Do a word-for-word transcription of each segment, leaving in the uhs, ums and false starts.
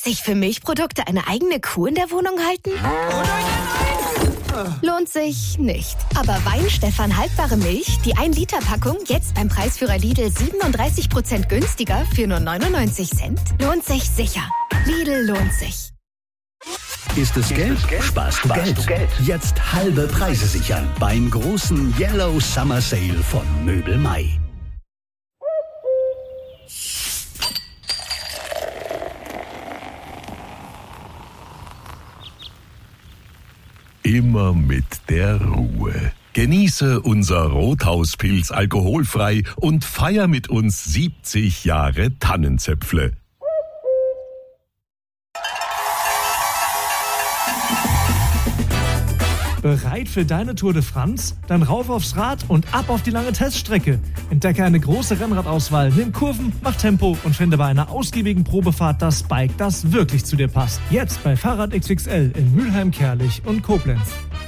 sich für Milchprodukte eine eigene Kuh in der Wohnung halten? Lohnt sich nicht. Aber Weinstefan haltbare Milch, die ein Liter Packung, jetzt beim Preisführer Lidl siebenunddreißig Prozent günstiger für nur neunundneunzig Cent. Lohnt sich sicher. Lidl lohnt sich. Ist es Geld? Sparst du Geld. Jetzt halbe Preise sichern beim großen Yellow Summer Sale von Möbel Mai. Immer mit der Ruhe. Genieße unser Rothauspilz alkoholfrei und feier mit uns siebzig Jahre Tannenzäpfle. Bereit für deine Tour de France? Dann rauf aufs Rad und ab auf die lange Teststrecke. Entdecke eine große Rennradauswahl, nimm Kurven, mach Tempo und finde bei einer ausgiebigen Probefahrt das Bike, das wirklich zu dir passt. Jetzt bei Fahrrad X X L in Mülheim, Kerlich und Koblenz.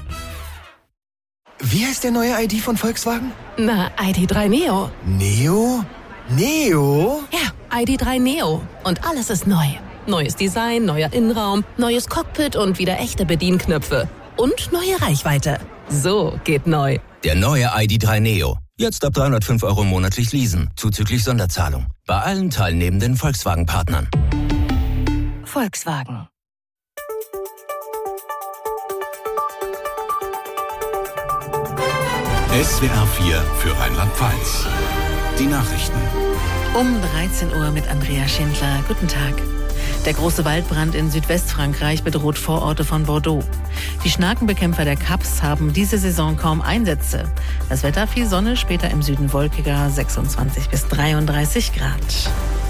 Wie heißt der neue I D von Volkswagen? Na, I D drei Neo. Neo? Neo? Ja, I D drei Neo. Und alles ist neu. Neues Design, neuer Innenraum, neues Cockpit und wieder echte Bedienknöpfe. Und neue Reichweite. So geht neu. Der neue I D drei Neo. Jetzt ab dreihundertfünf Euro monatlich leasen, zuzüglich Sonderzahlung. Bei allen teilnehmenden Volkswagen-Partnern. Volkswagen. S W R vier für Rheinland-Pfalz. Die Nachrichten. Um dreizehn Uhr mit Andrea Schindler. Guten Tag. Der große Waldbrand in Südwestfrankreich bedroht Vororte von Bordeaux. Die Schnakenbekämpfer der C A Ps haben diese Saison kaum Einsätze. Das Wetter viel Sonne, später im Süden wolkiger, sechsundzwanzig bis dreiunddreißig Grad.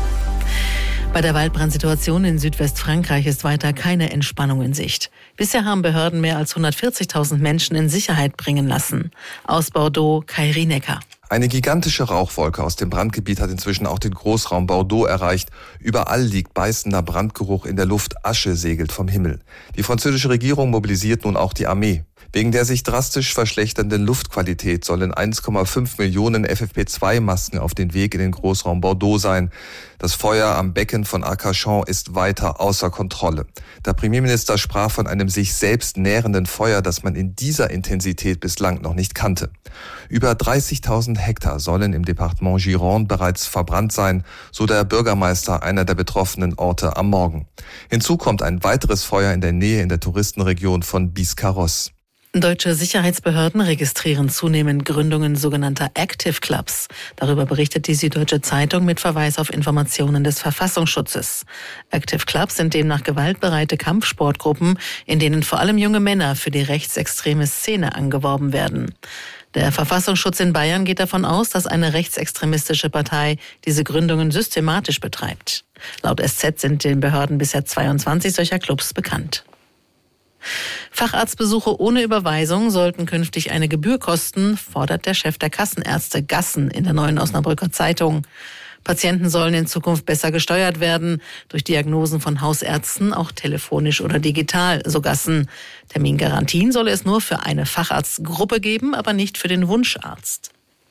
Bei der Waldbrandsituation in Südwestfrankreich ist weiter keine Entspannung in Sicht. Bisher haben Behörden mehr als hundertvierzigtausend Menschen in Sicherheit bringen lassen. Aus Bordeaux, Kai Rienecker. Eine gigantische Rauchwolke aus dem Brandgebiet hat inzwischen auch den Großraum Bordeaux erreicht. Überall liegt beißender Brandgeruch in der Luft, Asche segelt vom Himmel. Die französische Regierung mobilisiert nun auch die Armee. Wegen der sich drastisch verschlechternden Luftqualität sollen eins Komma fünf Millionen F F P zwei Masken auf den Weg in den Großraum Bordeaux sein. Das Feuer am Becken von Arcachon ist weiter außer Kontrolle. Der Premierminister sprach von einem sich selbst nährenden Feuer, das man in dieser Intensität bislang noch nicht kannte. Über dreißigtausend Hektar sollen im Departement Gironde bereits verbrannt sein, so der Bürgermeister einer der betroffenen Orte am Morgen. Hinzu kommt ein weiteres Feuer in der Nähe in der Touristenregion von Biscarrosse. Deutsche Sicherheitsbehörden registrieren zunehmend Gründungen sogenannter Active Clubs. Darüber berichtet die Süddeutsche Zeitung mit Verweis auf Informationen des Verfassungsschutzes. Active Clubs sind demnach gewaltbereite Kampfsportgruppen, in denen vor allem junge Männer für die rechtsextreme Szene angeworben werden. Der Verfassungsschutz in Bayern geht davon aus, dass eine rechtsextremistische Partei diese Gründungen systematisch betreibt. Laut S Z sind den Behörden bisher zweiundzwanzig solcher Clubs bekannt. Facharztbesuche ohne Überweisung sollten künftig eine Gebühr kosten, fordert der Chef der Kassenärzte Gassen in der Neuen Osnabrücker Zeitung. Patienten sollen in Zukunft besser gesteuert werden, durch Diagnosen von Hausärzten, auch telefonisch oder digital, so Gassen. Termingarantien solle es nur für eine Facharztgruppe geben, aber nicht für den Wunscharzt.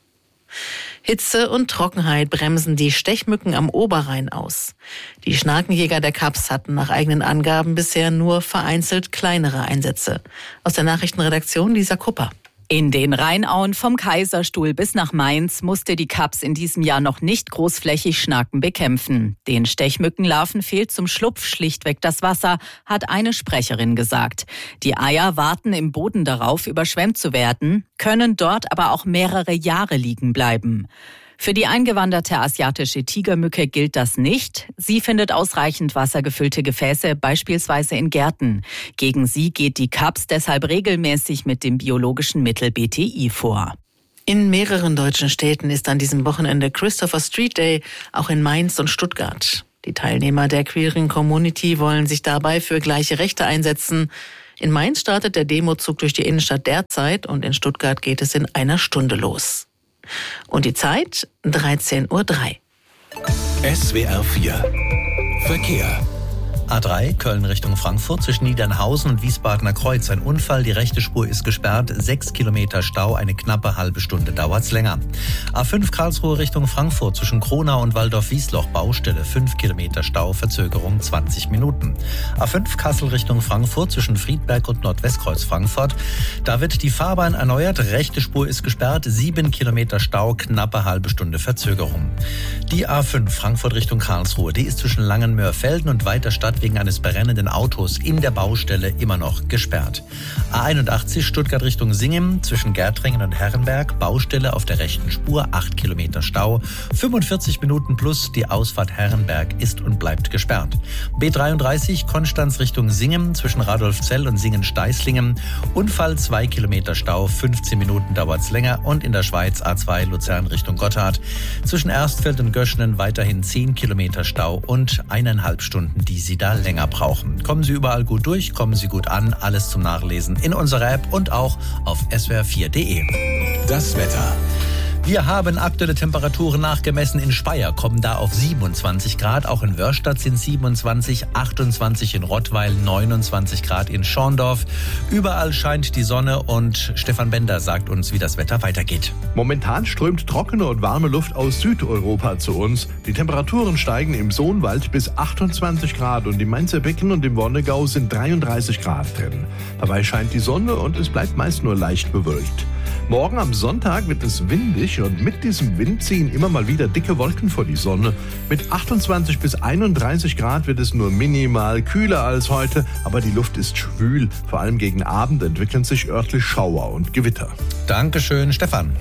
Hitze und Trockenheit bremsen die Stechmücken am Oberrhein aus. Die Schnakenjäger der C A Ps hatten nach eigenen Angaben bisher nur vereinzelt kleinere Einsätze. Aus der Nachrichtenredaktion Lisa Kupper. In den Rheinauen vom Kaiserstuhl bis nach Mainz musste die C A Ps in diesem Jahr noch nicht großflächig Schnaken bekämpfen. Den Stechmückenlarven fehlt zum Schlupf schlichtweg das Wasser, hat eine Sprecherin gesagt. Die Eier warten im Boden darauf, überschwemmt zu werden, können dort aber auch mehrere Jahre liegen bleiben. Für die eingewanderte asiatische Tigermücke gilt das nicht. Sie findet ausreichend wassergefüllte Gefäße, beispielsweise in Gärten. Gegen sie geht die C A Ps deshalb regelmäßig mit dem biologischen Mittel B T I vor. In mehreren deutschen Städten ist an diesem Wochenende Christopher Street Day, auch in Mainz und Stuttgart. Die Teilnehmer der queeren Community wollen sich dabei für gleiche Rechte einsetzen. In Mainz startet der Demozug durch die Innenstadt derzeit und in Stuttgart geht es in einer Stunde los. Und die Zeit dreizehn Uhr drei. S W R vier Verkehr. A drei, Köln Richtung Frankfurt, zwischen Niedernhausen und Wiesbadener Kreuz. Ein Unfall, die rechte Spur ist gesperrt, sechs Kilometer Stau, eine knappe halbe Stunde dauert's länger. A fünf, Karlsruhe Richtung Frankfurt, zwischen Kronau und Waldorf-Wiesloch, Baustelle, fünf Kilometer Stau, Verzögerung zwanzig Minuten. A fünf, Kassel Richtung Frankfurt, zwischen Friedberg und Nordwestkreuz Frankfurt. Da wird die Fahrbahn erneuert, rechte Spur ist gesperrt, sieben Kilometer Stau, knappe halbe Stunde Verzögerung. Die A fünf, Frankfurt Richtung Karlsruhe, die ist zwischen Langenmöhr-Felden und Weiterstadt wegen eines brennenden Autos in der Baustelle immer noch gesperrt. A einundachtzig, Stuttgart Richtung Singen, zwischen Gärtringen und Herrenberg, Baustelle auf der rechten Spur, acht Kilometer Stau, fünfundvierzig Minuten plus, die Ausfahrt Herrenberg ist und bleibt gesperrt. B dreiunddreißig, Konstanz Richtung Singen, zwischen Radolfzell und Singen-Steißlingen, Unfall, zwei Kilometer Stau, fünfzehn Minuten dauert's länger, und in der Schweiz A zwei, Luzern Richtung Gotthard, zwischen Erstfeld und Göschenen weiterhin zehn Kilometer Stau und eineinhalb Stunden, die Sie da länger brauchen. Kommen Sie überall gut durch, kommen Sie gut an, alles zum Nachlesen in unserer App und auch auf S W R vier Punkt de. Das Wetter. Wir haben aktuelle Temperaturen nachgemessen. In Speyer kommen da auf siebenundzwanzig Grad. Auch in Wörstadt sind siebenundzwanzig, achtundzwanzig in Rottweil, neunundzwanzig Grad in Schorndorf. Überall scheint die Sonne und Stefan Bender sagt uns, wie das Wetter weitergeht. Momentan strömt trockene und warme Luft aus Südeuropa zu uns. Die Temperaturen steigen im Sohnwald bis achtundzwanzig Grad und im Mainzer Becken und im Wonnegau sind dreiunddreißig Grad drin. Dabei scheint die Sonne und es bleibt meist nur leicht bewölkt. Morgen am Sonntag wird es windig und mit diesem Wind ziehen immer mal wieder dicke Wolken vor die Sonne. Mit achtundzwanzig bis einunddreißig Grad wird es nur minimal kühler als heute, aber die Luft ist schwül. Vor allem gegen Abend entwickeln sich örtlich Schauer und Gewitter. Dankeschön, Stefan.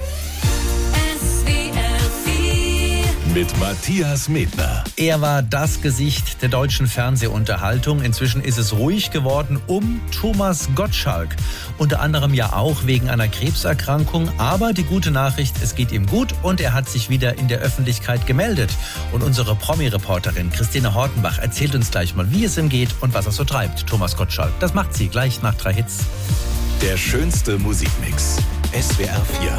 Mit Matthias Medner. Er war das Gesicht der deutschen Fernsehunterhaltung. Inzwischen ist es ruhig geworden um Thomas Gottschalk. Unter anderem ja auch wegen einer Krebserkrankung. Aber die gute Nachricht, es geht ihm gut und er hat sich wieder in der Öffentlichkeit gemeldet. Und unsere Promi-Reporterin Christine Hortenbach erzählt uns gleich mal, wie es ihm geht und was er so treibt. Thomas Gottschalk, das macht sie gleich nach drei Hits. Der schönste Musikmix. S W R vier.